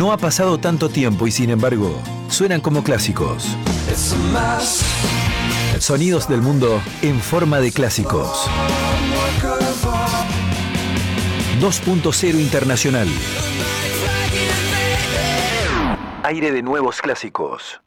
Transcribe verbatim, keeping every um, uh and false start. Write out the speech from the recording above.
No ha pasado tanto tiempo y sin embargo, suenan como clásicos. Sonidos del mundo en forma de clásicos. dos punto cero Internacional. Aire de nuevos clásicos.